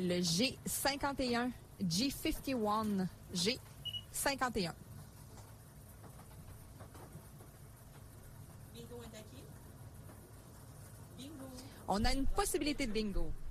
le G51, G51, G51. Bingo est acquis. Bingo. On a une possibilité de bingo.